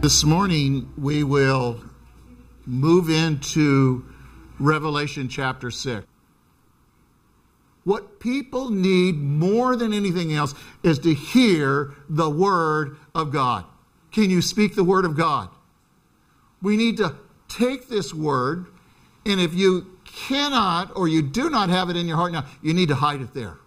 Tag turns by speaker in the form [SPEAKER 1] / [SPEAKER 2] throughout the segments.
[SPEAKER 1] This morning we will move into Revelation chapter 6. What people need more than anything else is to hear the Word of God. Can you speak the Word of God? We need to take this Word, and if you cannot or you do not have it in your heart now, you need to hide it there.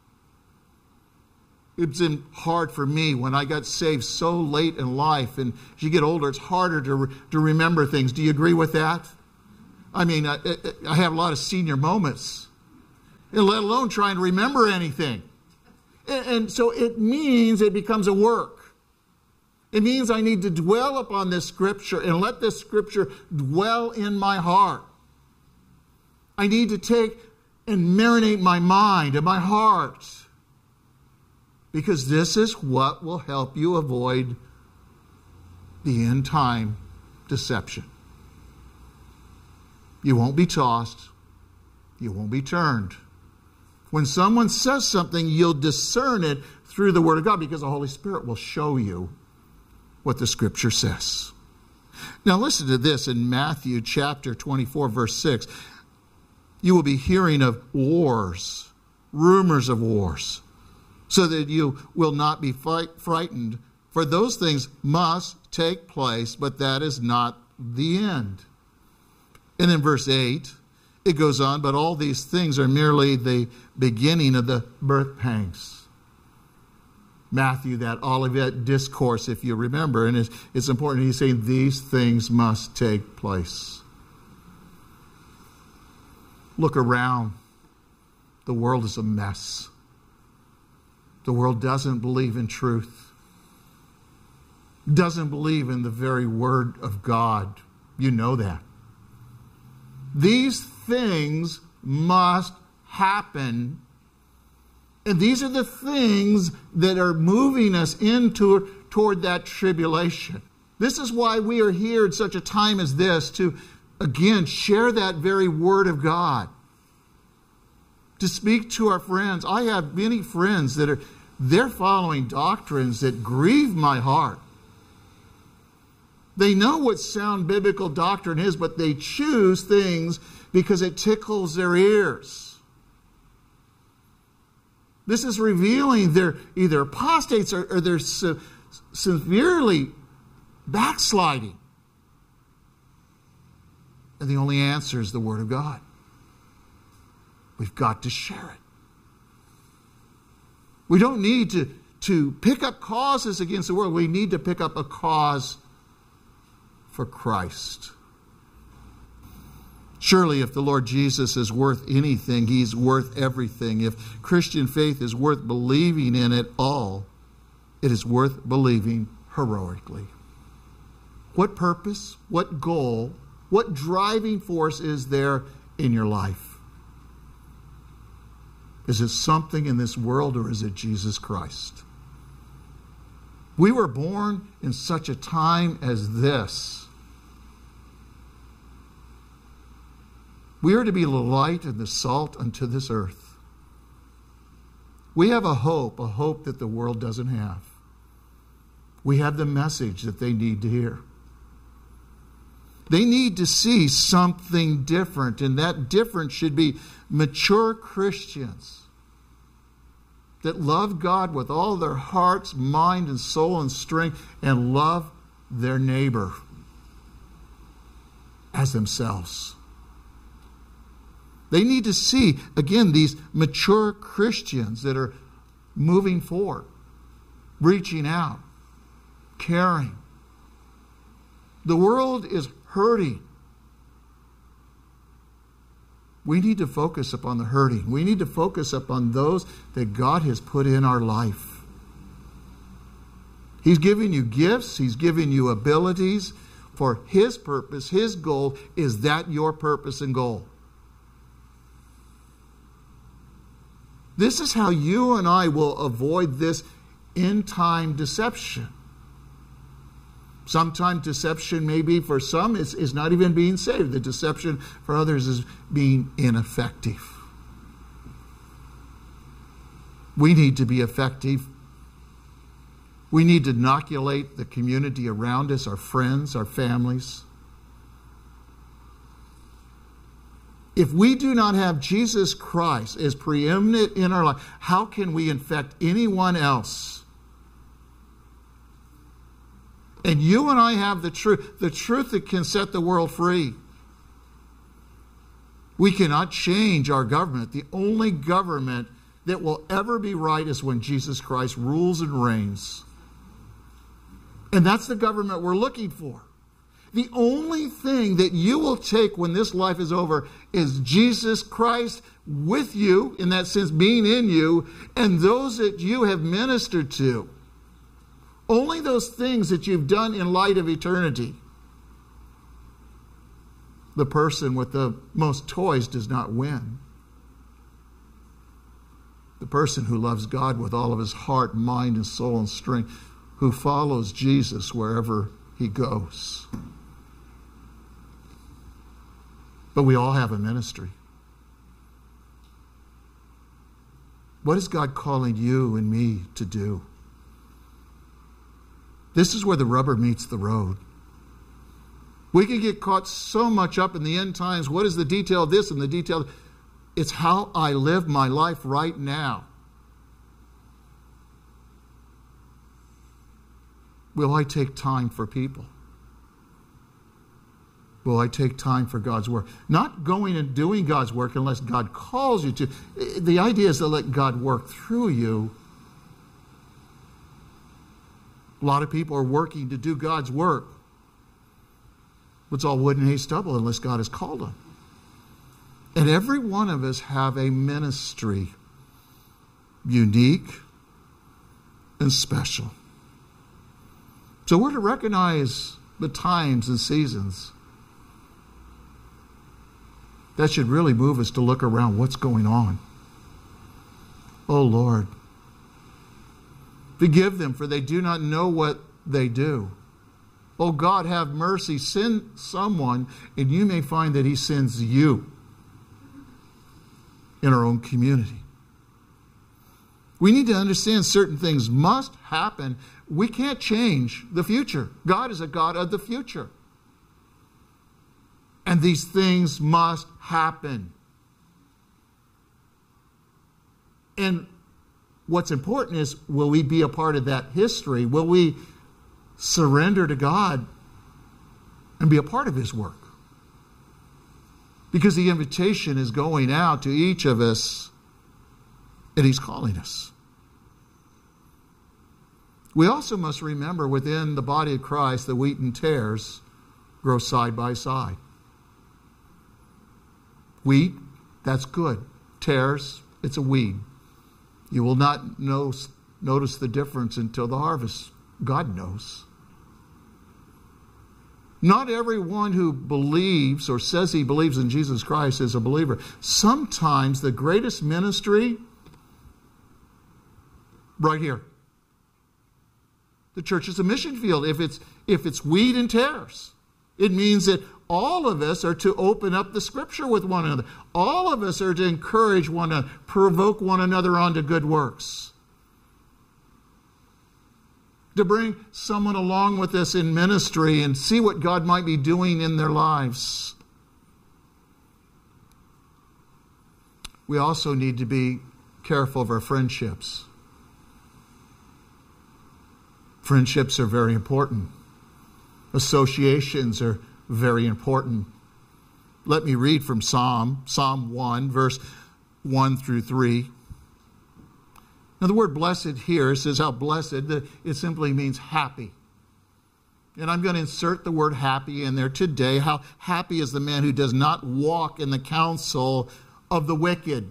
[SPEAKER 1] It's been hard for me when I got saved so late in life, and as you get older, it's harder to remember things. Do you agree with that? I mean, I have a lot of senior moments, and let alone trying to remember anything. And so it means it becomes a work. It means I need to dwell upon this Scripture and let this Scripture dwell in my heart. I need to take and marinate my mind and my heart, because this is what will help you avoid the end time deception. You won't be tossed. You won't be turned. When someone says something, you'll discern it through the Word of God, because the Holy Spirit will show you what the Scripture says. Now listen to this in Matthew chapter 24, verse 6. You will be hearing of wars, rumors of wars, so that you will not be frightened. For those things must take place, but that is not the end. And in verse 8, it goes on, but all these things are merely the beginning of the birth pangs. Matthew, that Olivet discourse, if you remember, and it's important. He's saying these things must take place. Look around. The world is a mess. The world doesn't believe in truth. Doesn't believe in the very Word of God. You know that. These things must happen. And these are the things that are moving us toward that tribulation. This is why we are here at such a time as this, to, again, share that very Word of God. To speak to our friends. I have many friends that they're following doctrines that grieve my heart. They know what sound biblical doctrine is, but they choose things because it tickles their ears. This is revealing they're either apostates or they're severely backsliding. And the only answer is the Word of God. We've got to share it. We don't need to pick up causes against the world. We need to pick up a cause for Christ. Surely if the Lord Jesus is worth anything, He's worth everything. If Christian faith is worth believing in at all, it is worth believing heroically. What purpose, what goal, what driving force is there in your life? Is it something in this world, or is it Jesus Christ? We were born in such a time as this. We are to be the light and the salt unto this earth. We have a hope that the world doesn't have. We have the message that they need to hear. They need to see something different, and that difference should be mature Christians that love God with all their hearts, mind, and soul and strength, and love their neighbor as themselves. They need to see, again, these mature Christians that are moving forward, reaching out, caring. The world is hurting. We need to focus upon the hurting. We need to focus upon those that God has put in our life. He's giving you gifts. He's giving you abilities for His purpose. His goal. Is that your purpose and goal? This is how you and I will avoid this end-time deception. Sometimes deception may be, for some, is not even being saved. The deception for others is being ineffective. We need to be effective We need to inoculate the community around us, our friends, our families. If we do not have Jesus Christ as preeminent in our life, how can we infect anyone else? And you and I have the truth that can set the world free. We cannot change our government. The only government that will ever be right is when Jesus Christ rules and reigns. And that's the government we're looking for. The only thing that you will take when this life is over is Jesus Christ with you, in that sense, being in you, and those that you have ministered to. Only those things that you've done in light of eternity. The person with the most toys does not win. The person who loves God with all of his heart, mind, and soul and strength, who follows Jesus wherever he goes. But we all have a ministry. What is God calling you and me to do? This is where the rubber meets the road. We can get caught so much up in the end times. What is the detail of this and the detail? It's how I live my life right now. Will I take time for people? Will I take time for God's work? Not going and doing God's work unless God calls you to. The idea is to let God work through you. A lot of people are working to do God's work. It's all wood and hay stubble unless God has called them. And every one of us have a ministry, unique and special. So we're to recognize the times and seasons. That should really move us to look around what's going on. Oh Lord, forgive them, for they do not know what they do. Oh God, have mercy. Send someone, and you may find that he sends you in our own community. We need to understand certain things must happen. We can't change the future. God is a God of the future. And these things must happen. And what's important is, will we be a part of that history? Will we surrender to God and be a part of his work? Because the invitation is going out to each of us, and he's calling us. We also must remember within the body of Christ, the wheat and tares grow side by side. Wheat, that's good. Tares, it's a weed. You will not notice the difference until the harvest. God knows. Not everyone who believes or says he believes in Jesus Christ is a believer. Sometimes the greatest ministry, right here. The church is a mission field. If it's wheat and tares, it means that all of us are to open up the Scripture with one another. All of us are to encourage one another, provoke one another onto good works. To bring someone along with us in ministry and see what God might be doing in their lives. We also need to be careful of our friendships. Friendships are very important. Associations are very important. Let me read from Psalm 1, verse 1 through 3. Now the word blessed here says how blessed, it simply means happy. And I'm going to insert the word happy in there today. How happy is the man who does not walk in the counsel of the wicked,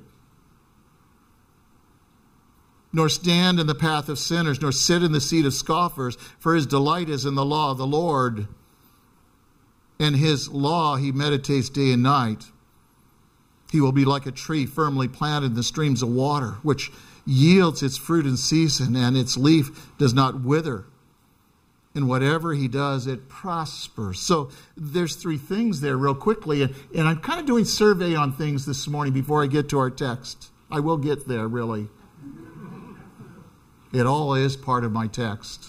[SPEAKER 1] nor stand in the path of sinners, nor sit in the seat of scoffers, for his delight is in the law of the Lord. And his law he meditates day and night. He will be like a tree firmly planted in the streams of water, which yields its fruit in season, and its leaf does not wither. And whatever he does, it prospers. So there's three things there real quickly. And I'm kind of doing survey on things this morning before I get to our text. I will get there, really. It all is part of my text.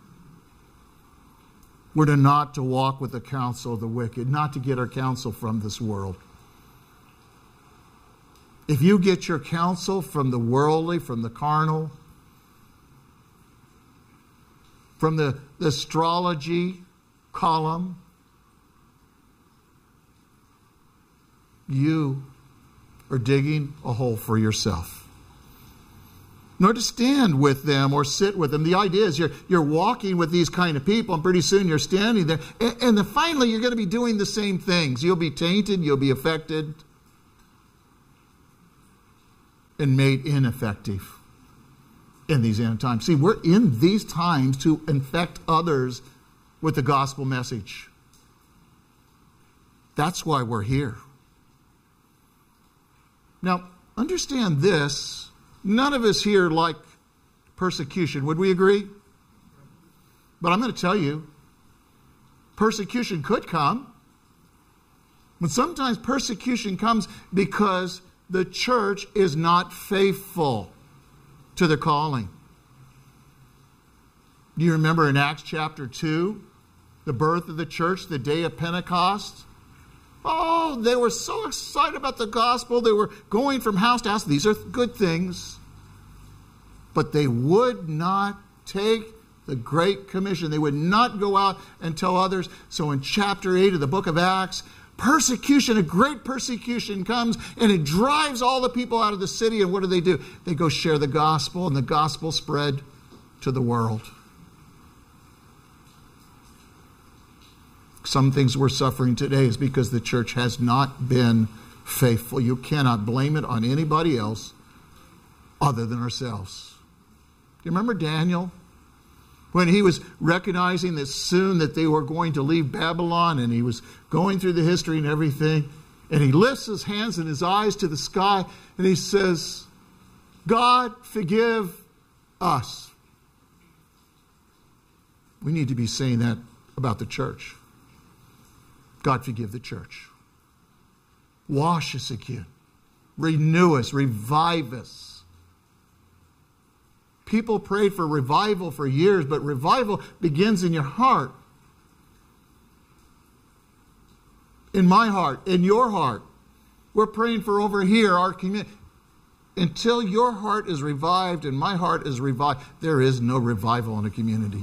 [SPEAKER 1] We're not to walk with the counsel of the wicked, not to get our counsel from this world. If you get your counsel from the worldly, from the carnal, from the astrology column, you are digging a hole for yourself. Nor to stand with them or sit with them. The idea is you're walking with these kind of people, and pretty soon you're standing there. And then finally you're going to be doing the same things. You'll be tainted, you'll be affected, and made ineffective in these end times. See, we're in these times to infect others with the gospel message. That's why we're here. Now, understand this. None of us here like persecution. Would we agree? But I'm going to tell you, persecution could come. But sometimes persecution comes because the church is not faithful to their calling. Do you remember in Acts chapter 2, the birth of the church, the day of Pentecost? Oh, they were so excited about the gospel. They were going from house to house. These are good things. But they would not take the Great Commission. They would not go out and tell others. So in chapter 8 of the book of Acts, persecution, a great persecution comes, and it drives all the people out of the city. And what do? They go share the gospel, and the gospel spread to the world. Some things we're suffering today is because the church has not been faithful. You cannot blame it on anybody else other than ourselves. Do you remember Daniel? When he was recognizing that soon that they were going to leave Babylon, and he was going through the history and everything, and he lifts his hands and his eyes to the sky, and he says, God, forgive us. We need to be saying that about the church. God, forgive the church. Wash us again. Renew us. Revive us. People prayed for revival for years, but revival begins in your heart. In my heart, in your heart. We're praying for over here, our community. Until your heart is revived and my heart is revived, there is no revival in a community.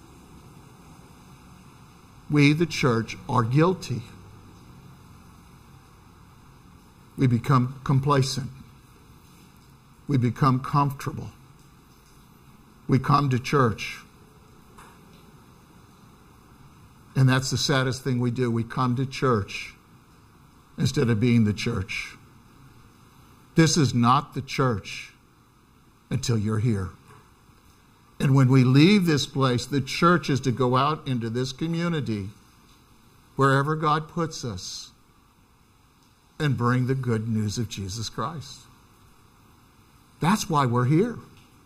[SPEAKER 1] We, the church, are guilty. We become complacent. We become comfortable. We come to church. And that's the saddest thing we do. We come to church instead of being the church. This is not the church until you're here. And when we leave this place, the church is to go out into this community, wherever God puts us, and bring the good news of Jesus Christ. That's why we're here.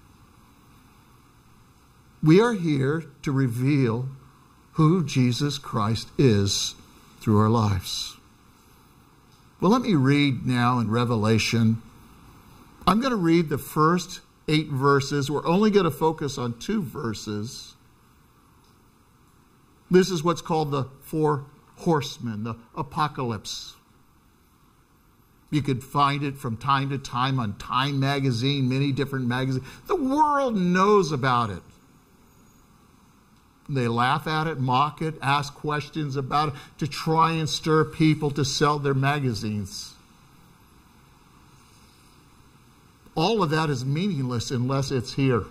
[SPEAKER 1] We are here to reveal who Jesus Christ is through our lives. Well, let me read now in Revelation. I'm going to read the first 8 verses. We're only going to focus on 2 verses. This is what's called the 4 horsemen, the apocalypse. You could find it from time to time on Time magazine, many different magazines. The world knows about it. They laugh at it, mock it, ask questions about it to try and stir people to sell their magazines. All of that is meaningless unless it's here.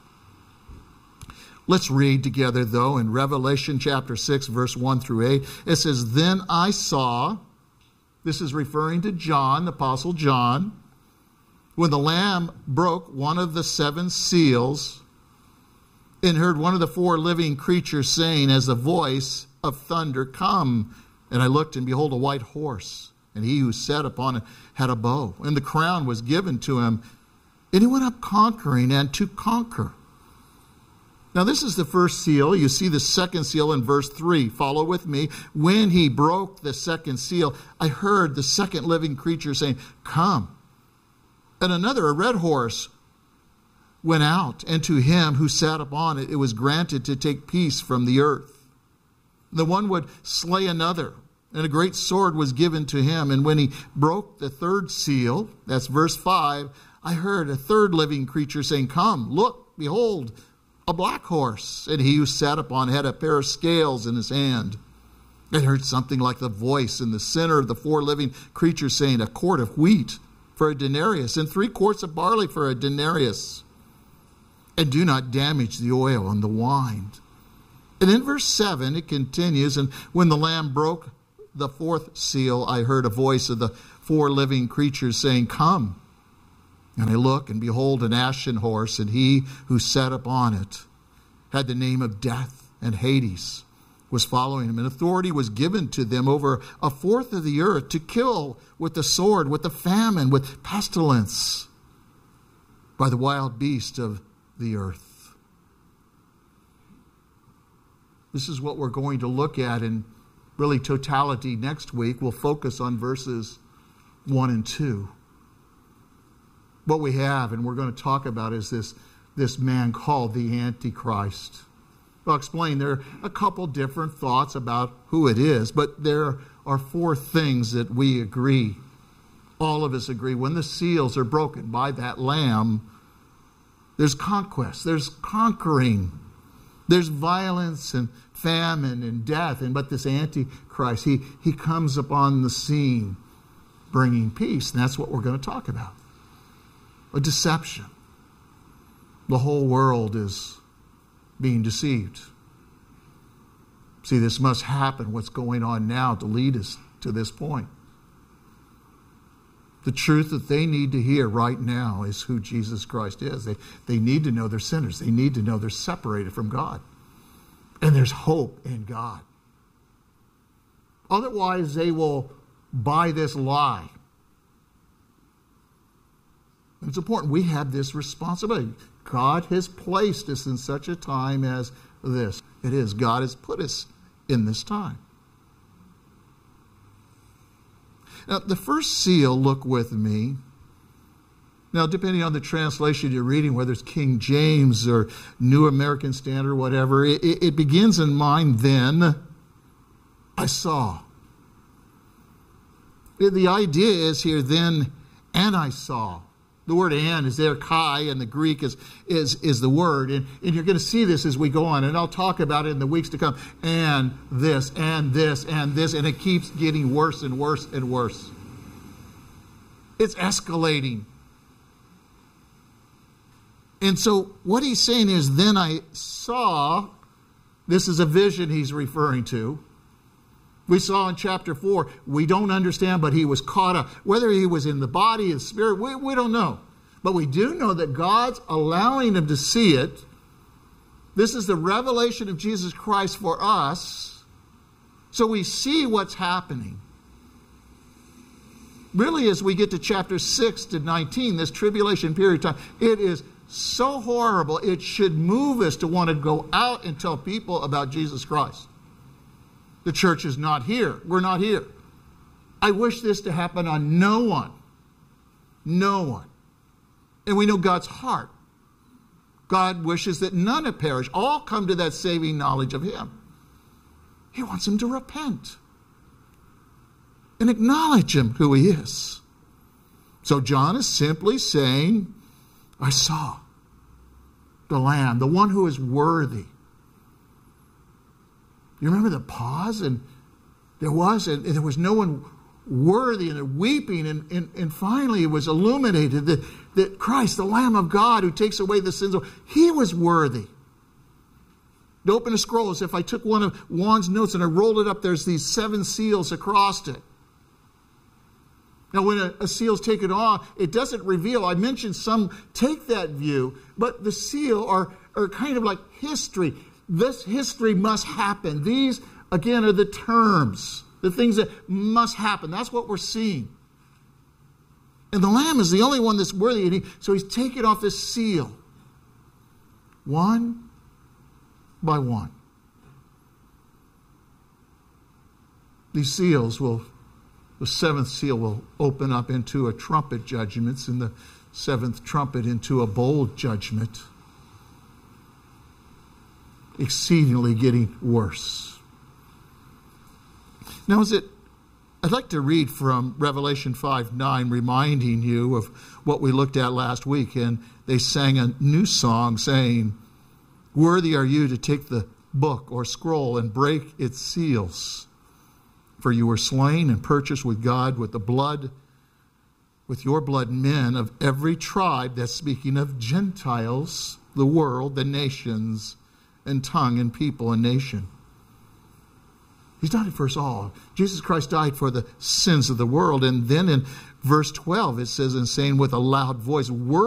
[SPEAKER 1] Let's read together, though, in Revelation chapter 6, verse 1 through 8. It says, Then I saw, this is referring to John, the Apostle John, when the Lamb broke one of the 7 seals, and heard one of the 4 living creatures saying, as a voice of thunder, Come. And I looked, and behold, a white horse. And he who sat upon it had a bow, and the crown was given to him. And he went up conquering and to conquer. Now this is the first seal. You see the second seal in verse 3. Follow with me. When he broke the second seal, I heard the second living creature saying, Come. And another, a red horse, went out, and to him who sat upon it, it was granted to take peace from the earth. The one would slay another, and a great sword was given to him. And when he broke the third seal, that's verse 5, I heard a third living creature saying, Come, look, behold, a black horse. And he who sat upon had a pair of scales in his hand. I heard something like the voice in the center of the four living creatures saying, A quart of wheat for a denarius, and 3 quarts of barley for a denarius. And do not damage the oil and the wine. And in verse 7, it continues, and when the Lamb broke the fourth seal, I heard a voice of the 4 living creatures saying, Come. And I look, and behold, an ashen horse, and he who sat upon it had the name of Death, and Hades was following him. And authority was given to them over 1/4 of the earth to kill with the sword, with the famine, with pestilence, by the wild beast of the earth. This is what we're going to look at in really totality next week. We'll focus on verses 1 and 2. What we have, and we're going to talk about, is this man called the Antichrist. I'll explain. There are a couple different thoughts about who it is, but there are 4 things that we agree. All of us agree. When the seals are broken by that Lamb, there's conquest, there's conquering, there's violence and famine and death. But this Antichrist, he comes upon the scene bringing peace. And that's what we're going to talk about. A deception. The whole world is being deceived. See, this must happen, what's going on now, to lead us to this point. The truth that they need to hear right now is who Jesus Christ is. They need to know they're sinners. They need to know they're separated from God. And there's hope in God. Otherwise, they will buy this lie. And it's important we have this responsibility. God has placed us in such a time as this. It is. God has put us in this time. Now, the first seal, look with me. Now, depending on the translation you're reading, whether it's King James or New American Standard or whatever, it begins in mine, then I saw. The idea is here, then, and I saw. The word "and" is there, kai, and the Greek is the word. And you're going to see this as we go on. And I'll talk about it in the weeks to come. And this, and this, and this. And it keeps getting worse and worse and worse. It's escalating. And so what he's saying is, then I saw, this is a vision he's referring to. We saw in chapter 4, we don't understand, but he was caught up. Whether he was in the body and spirit, we don't know. But we do know that God's allowing him to see it. This is the revelation of Jesus Christ for us. So we see what's happening. Really, as we get to chapter 6 to 19, this tribulation period of time, it is so horrible, it should move us to want to go out and tell people about Jesus Christ. The church is not here. We're not here. I wish this to happen on no one. No one. And we know God's heart. God wishes that none have perished. All come to that saving knowledge of Him. He wants them to repent and acknowledge Him, who He is. So John is simply saying, I saw the Lamb, the one who is worthy. You remember the pause? And there was no one worthy, and they're weeping. And finally it was illuminated that Christ, the Lamb of God who takes away the sins, He was worthy. To open a scroll, as if I took one of Juan's notes and I rolled it up, there's these 7 seals across it. Now, when a seal's taken off, it doesn't reveal. I mentioned some take that view, but the seal are kind of like history. This history must happen. These, again, are the terms, the things that must happen. That's what we're seeing. And the Lamb is the only one that's worthy. And so He's taken off this seal, one by one. These seals the 7th seal will open up into a trumpet judgments, and the seventh trumpet into a bowl judgment, exceedingly getting worse. Now, I'd like to read from Revelation 5:9, reminding you of what we looked at last week. And they sang a new song saying, "Worthy are you to take the book or scroll and break its seals. For you were slain and purchased with God with your blood, men of every tribe," that's speaking of Gentiles, the world, the nations, and tongue and people and nation. He's died for us all. Jesus Christ died for the sins of the world. And then in verse 12 it says, and saying with a loud voice,